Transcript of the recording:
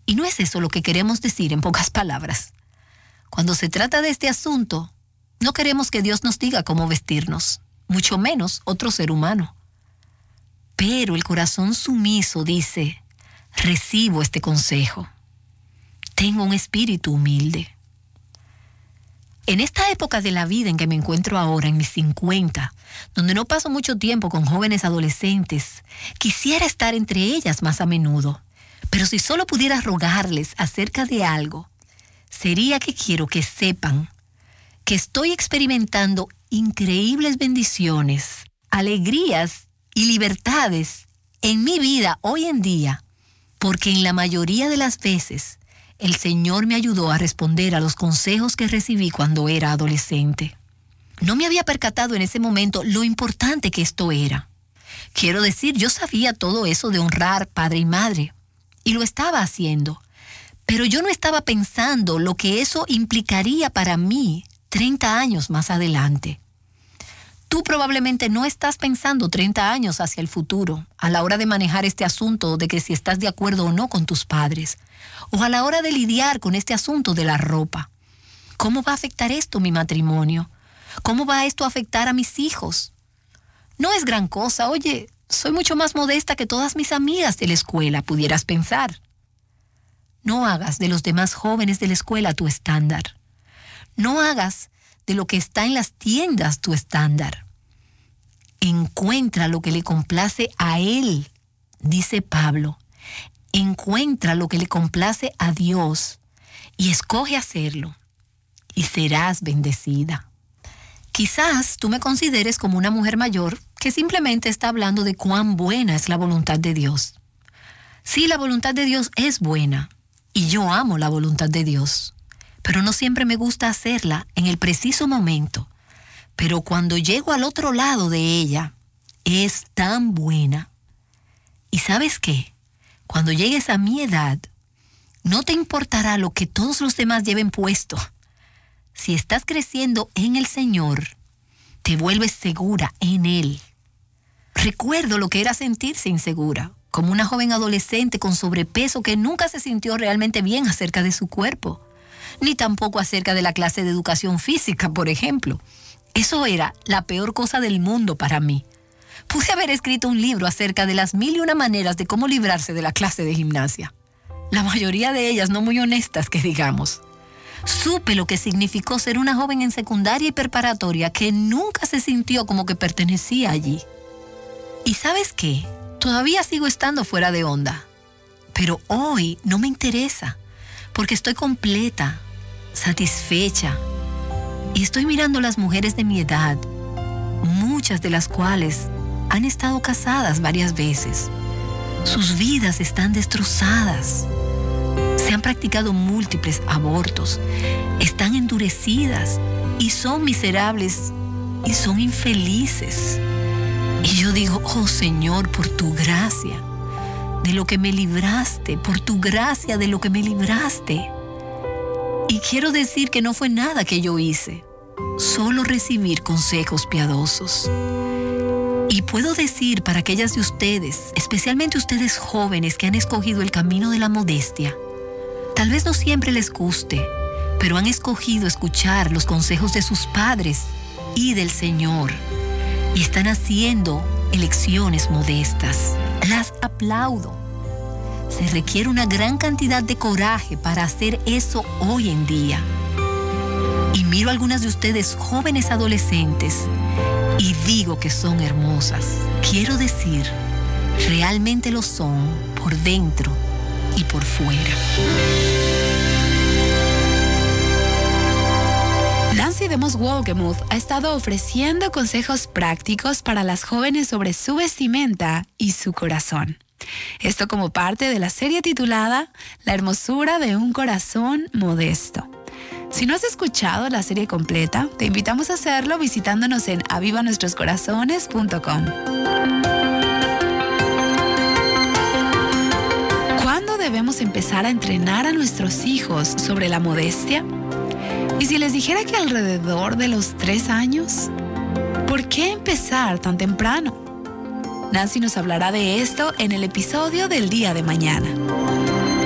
Y no es eso lo que queremos decir en pocas palabras. Cuando se trata de este asunto, no queremos que Dios nos diga cómo vestirnos, mucho menos otro ser humano. Pero el corazón sumiso dice, recibo este consejo. Tengo un espíritu humilde. En esta época de la vida en que me encuentro ahora, en mis 50, donde no paso mucho tiempo con jóvenes adolescentes, quisiera estar entre ellas más a menudo. Pero si solo pudiera rogarles acerca de algo, sería que quiero que sepan que estoy experimentando increíbles bendiciones, alegrías y libertades en mi vida hoy en día, porque en la mayoría de las veces el Señor me ayudó a responder a los consejos que recibí cuando era adolescente. No me había percatado en ese momento lo importante que esto era. Quiero decir, yo sabía todo eso de honrar padre y madre, y lo estaba haciendo, pero yo no estaba pensando lo que eso implicaría para mí 30 años más adelante. Tú probablemente no estás pensando 30 años hacia el futuro, a la hora de manejar este asunto de que si estás de acuerdo o no con tus padres, o a la hora de lidiar con este asunto de la ropa. ¿Cómo va a afectar esto mi matrimonio? ¿Cómo va esto a afectar a mis hijos? No es gran cosa, oye, soy mucho más modesta que todas mis amigas de la escuela, pudieras pensar. No hagas de los demás jóvenes de la escuela tu estándar. No hagas de lo que está en las tiendas tu estándar. Encuentra lo que le complace a Él, dice Pablo. Encuentra lo que le complace a Dios y escoge hacerlo y serás bendecida. Quizás tú me consideres como una mujer mayor que simplemente está hablando de cuán buena es la voluntad de Dios. Sí, la voluntad de Dios es buena y yo amo la voluntad de Dios, pero no siempre me gusta hacerla en el preciso momento. Pero cuando llego al otro lado de ella, es tan buena. ¿Y sabes qué? Cuando llegues a mi edad, no te importará lo que todos los demás lleven puesto. Si estás creciendo en el Señor, te vuelves segura en Él. Recuerdo lo que era sentirse insegura, como una joven adolescente con sobrepeso que nunca se sintió realmente bien acerca de su cuerpo, ni tampoco acerca de la clase de educación física, por ejemplo. Eso era la peor cosa del mundo para mí. Pude haber escrito un libro acerca de las 1001 maneras de cómo librarse de la clase de gimnasia. La mayoría de ellas no muy honestas, que digamos. Supe lo que significó ser una joven en secundaria y preparatoria que nunca se sintió como que pertenecía allí. ¿Y sabes qué? Todavía sigo estando fuera de onda. Pero hoy no me interesa, porque estoy completa, satisfecha. Y estoy mirando a las mujeres de mi edad, muchas de las cuales han estado casadas varias veces. Sus vidas están destrozadas. Se han practicado múltiples abortos. Están endurecidas y son miserables y son infelices. Y yo digo, oh Señor, por tu gracia, de lo que me libraste, por tu gracia de lo que me libraste. Y quiero decir que no fue nada que yo hice, solo recibir consejos piadosos. Y puedo decir para aquellas de ustedes, especialmente ustedes jóvenes que han escogido el camino de la modestia, tal vez no siempre les guste, pero han escogido escuchar los consejos de sus padres y del Señor, y están haciendo elecciones modestas. Las aplaudo. Se requiere una gran cantidad de coraje para hacer eso hoy en día. Y miro a algunas de ustedes jóvenes adolescentes y digo que son hermosas. Quiero decir, realmente lo son por dentro y por fuera. Nancy DeMoss Wolgemuth ha estado ofreciendo consejos prácticos para las jóvenes sobre su vestimenta y su corazón. Esto como parte de la serie titulada La hermosura de un corazón modesto. Si no has escuchado la serie completa, te invitamos a hacerlo visitándonos en avivanuestroscorazones.com. ¿Cuándo debemos empezar a entrenar a nuestros hijos sobre la modestia? ¿Y si les dijera que alrededor de los 3 años? ¿Por qué empezar tan temprano? Nancy nos hablará de esto en el episodio del día de mañana.